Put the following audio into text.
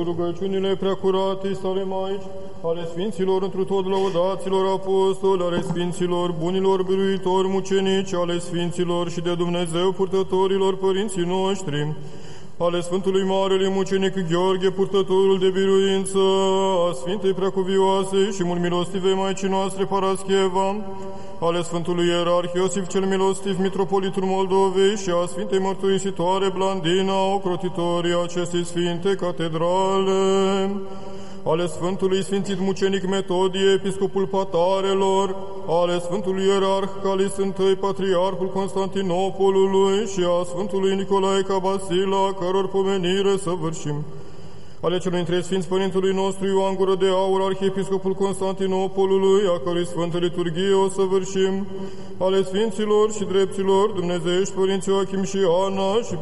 Rugăciunile preacuratei sale Maici, ale Sfinților întru tot lăudaților apostoli, ale Sfinților bunilor biruitori mucenici, ale Sfinților și de Dumnezeu purtătorilor părinții noștri, ale Sfântului Marele Mucenic Gheorghe, purtătorul de biruință, a Sfintei Preacuvioase și mult milostive Maicii noastre Parascheva, ale Sfântului Ierarh Iosif cel Milostiv, Mitropolitul Moldovei și a Sfintei Mărturisitoare Blandina, ocrotitorii acestei Sfinte Catedrale, ale Sfântului Sfințit Mucenic Metodie, Episcopul Patarelor, ale Sfântului Ierarh Calis I, Patriarhul Constantinopolului și a Sfântului Nicolae Cabasila, căror pomenire săvârșim, ale celor dintre Sfinți Părintului nostru Ioan Gură de Aur, Arhiepiscopul Constantinopolului, a cărui Sfântă Liturghie o săvârșim, ale Sfinților și Drepților Dumnezeiești Părinți Ioachim și Ana și